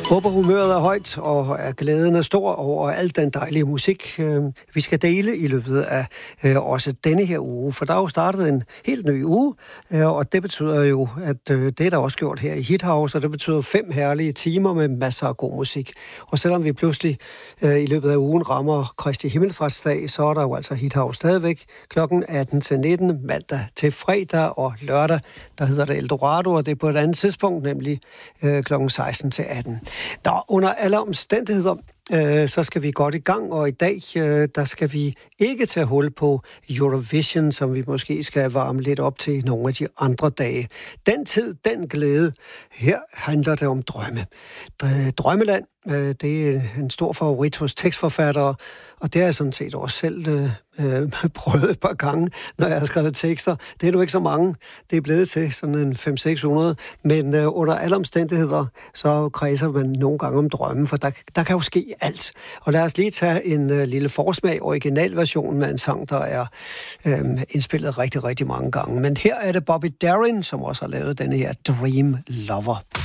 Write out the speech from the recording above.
Håber humøret er højt, og er glæden er stor over alt den dejlige musik, vi skal dele i løbet af også denne her uge. For der er jo startet en helt ny uge, og det betyder jo, at det er der også gjort her i Hit House, og det betyder 5 herlige timer med masser af god musik. Og selvom vi pludselig i løbet af ugen rammer Kristi Himmelfartsdag, så er der jo altså Hit House stadigvæk klokken 18 til 19, mandag til fredag, og lørdag, der hedder det Eldorado, og det er på et andet tidspunkt, nemlig klokken 16 til 18. Under alle omstændigheder, så skal vi godt i gang, og i dag, der skal vi ikke tage hul på Eurovision, som vi måske skal varme lidt op til nogle af de andre dage. Den tid, den glæde. Her handler det om drømme. Drømmeland, det er en stor favorit hos tekstforfattere, og det har jeg sådan set også selv prøvet et par gange, når jeg har skrevet tekster. Det er nu ikke så mange. Det er blevet til sådan en 500-600, men under alle omstændigheder, så kredser man nogle gange om drømme, for der kan jo ske alt. Og lad os lige tage en lille forsmag, originalversionen af en sang, der er indspillet rigtig, rigtig mange gange. Men her er det Bobby Darin, som også har lavet denne her Dream Lover.